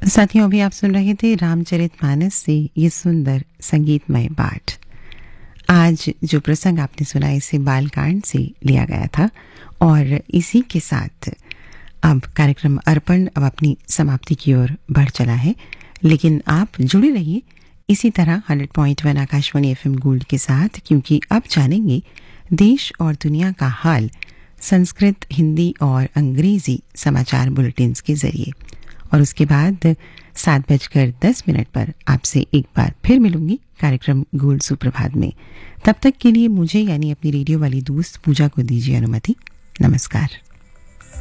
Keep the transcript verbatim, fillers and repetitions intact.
साथियों, अभी आप सुन रहे थे रामचरितमानस से ये सुंदर संगीतमय पाठ। आज जो प्रसंग आपने सुना इसे बालकांड से लिया गया था और इसी के साथ अब कार्यक्रम अर्पण अब अपनी समाप्ति की ओर बढ़ चला है। लेकिन आप जुड़े रहिए इसी तरह hundred point one Akashvani FM gold के साथ, क्योंकि अब जानेंगे देश और दुनिया का हाल संस्कृत, हिंदी और अंग्रेजी समाचार बुलेटिन्स के जरिए। और उसके बाद सात बजकर दस मिनट पर आपसे एक बार फिर मिलूंगी कार्यक्रम गोल्ड सुप्रभात में। तब तक के लिए मुझे यानी अपनी रेडियो वाली दोस्त पूजा को दीजिए अनुमति। नमस्कार।